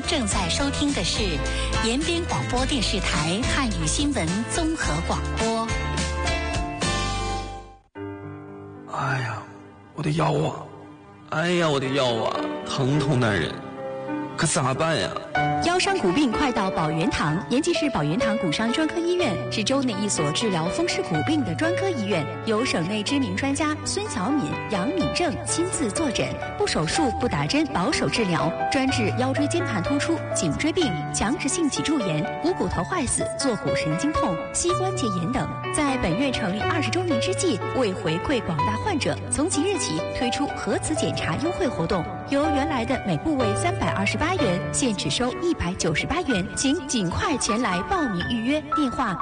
正在收听的是延边广播电视台汉语新闻综合广播。 哎呀，我的腰啊！哎呀，我的腰啊，疼痛难忍，可咋办呀？ 腰伤骨病快到保元堂，延吉市保元堂骨伤专科医院是州内一所治疗风湿骨病的专科医院，由省内知名专家孙小敏、杨敏正亲自坐诊，不手术不打针，保守治疗，专治腰椎间盘突出、颈椎病、强直性脊柱炎、股骨头坏死、坐骨神经痛、膝关节炎等。在本院成立20周年之际，为回馈广大患者，从即日起推出核磁检查优惠活动，由原来的每部位328元，现只收198元，请尽快前来报名预约。电话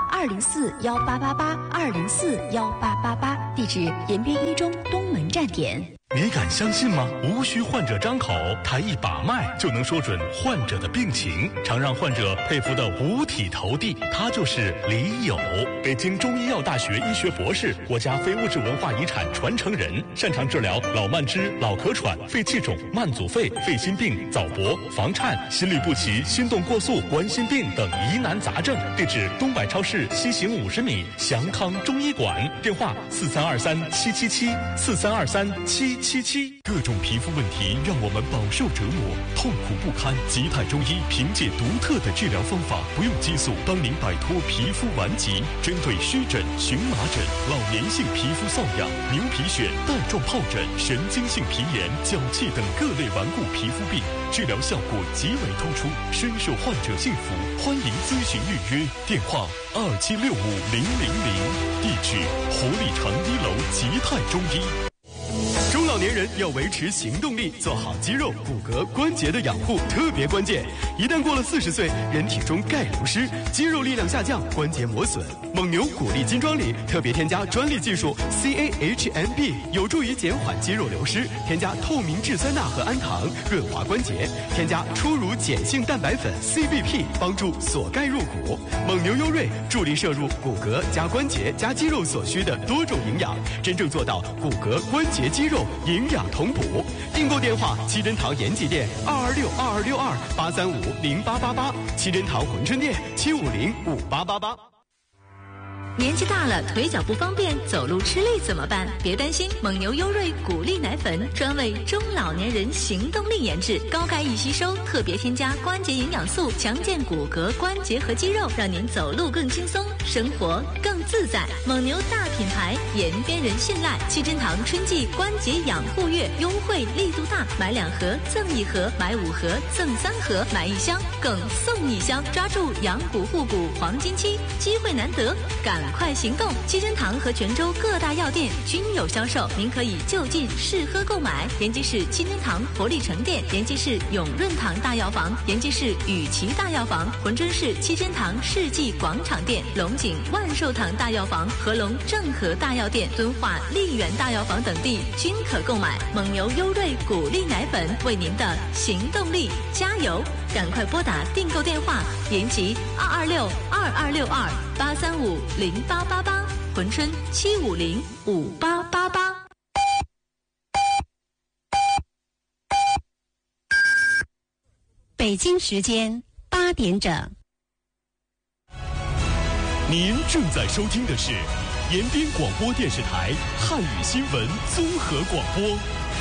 204-1888，204-1888，地址延边一中东门站点。 你敢相信吗？无需患者张口，他一把脉就能说准患者的病情，常让患者佩服的五体投地。他就是李友，北京中医药大学医学博士，国家非物质文化遗产传承人，擅长治疗老慢支、老咳喘、肺气肿、慢阻肺、肺心病、早搏、房颤、心律不齐、心动过速、冠心病等疑难杂症。地址：东百超市西行50米，祥康中医馆。电话：4323-777，4323-777。各种皮肤问题让我们饱受折磨，痛苦不堪。吉泰中医凭借独特的治疗方法，不用激素，帮您摆脱皮肤顽疾。针对湿疹、荨麻疹、老年性皮肤瘙痒、牛皮癣、带状疱疹、神经性皮炎、脚气等各类顽固皮肤病，治疗效果极为突出，深受患者信服。欢迎咨询预约，电话2765-000，地址活力城1楼吉泰中医。中老年人要维持行动力，做好肌肉、骨骼、关节的养护特别关键。一旦过了40岁，人体中钙流失，肌肉力量下降，关节磨损。蒙牛骨力金装里特别添加专利技术 CAHMB， 有助于减缓肌肉流失。添加透明质酸钠和氨糖，润滑关节。添加初乳碱性蛋白粉 CBP， 帮助锁钙入骨。蒙牛优瑞助力摄入骨骼加关节加肌肉所需的多种营养，真正做到骨骼、关节、肌肉营养同补。订购电话：七珍堂延吉店226-2262-835-0888，七珍堂珲春店750-5888。 年纪大了，腿脚不方便，走路吃力怎么办？别担心，蒙牛优瑞骨力奶粉专为中老年人行动力研制，高钙易吸收，特别添加关节营养素，强健骨骼、关节和肌肉，让您走路更轻松，生活更自在。蒙牛大品牌，延边人信赖。七珍堂春季关节养护月优惠力度大，买2盒赠1盒，买5盒赠3盒，买1箱更送1箱，抓住养骨护骨黄金期，机会难得，赶快行动！七珍堂和泉州各大药店均有销售，您可以就近试喝购买。延吉市七珍堂活力城店、延吉市永润堂大药房、延吉市雨琦大药房、珲春市七珍堂世纪广场店、龙井万寿堂大药房、合龙正和大药店、敦化丽园大药房等地均可购买。蒙牛优瑞骨力奶粉，为您的行动力加油！赶快拨打订购电话：延吉226-2262-835-0888，珲春750-5888。 北京时间8点整。 您正在收听的是延边广播电视台汉语新闻综合广播。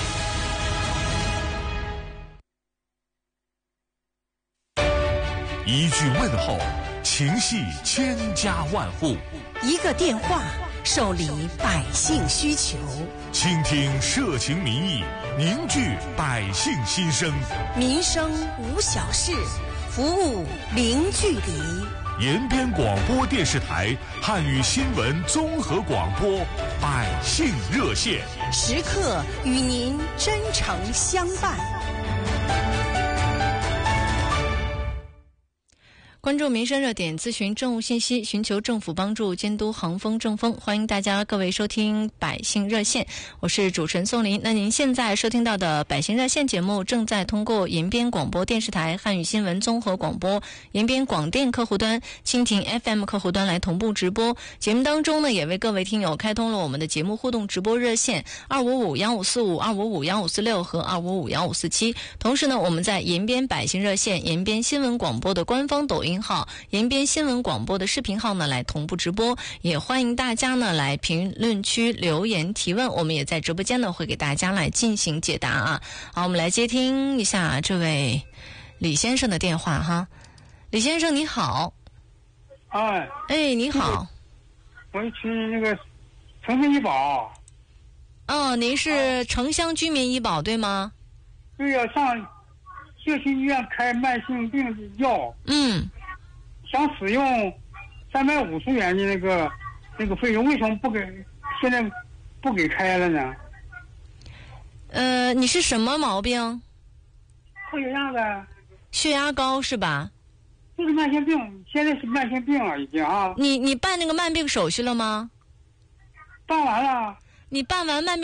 一句问候，情系千家万户； 一个电话，受理百姓需求。 倾听社情民意，凝聚百姓心声。 民生无小事，服务零距离。 延边广播电视台汉语新闻综合广播百姓热线， 时刻与您真诚相伴。 关注民生热点，咨询政务信息，寻求政府帮助，监督行风政风。欢迎大家各位收听百姓热线，我是主持人宋林。那您现在收听到的百姓热线节目正在通过延边广播电视台汉语新闻综合广播、延边广电客户端、蜻蜓 FM 客户端来同步直播。节目当中呢，也为各位听友开通了我们的节目互动直播热线255-1545、255-1546和255-1547。同时呢，我们在延边百姓热线、延边新闻广播的官方抖音号、延边新闻广播的视频号呢来同步直播，也欢迎大家呢来评论区留言提问，我们也在直播间呢会给大家来进行解答啊。好，我们来接听一下这位李先生的电话哈。李先生你好。 哎， 你好。 我去那个城乡医保。 哦，您是城乡居民医保对吗？ 对呀，上社区医院开慢性病药。想使用350元的那个费用，为什么现在不给开了呢？ 你是什么毛病？ 高血压的。 血压高是吧？ 就是慢性病，现在是慢性病了已经啊。 你办那个慢病手续了吗？ 办完了。 你办完慢病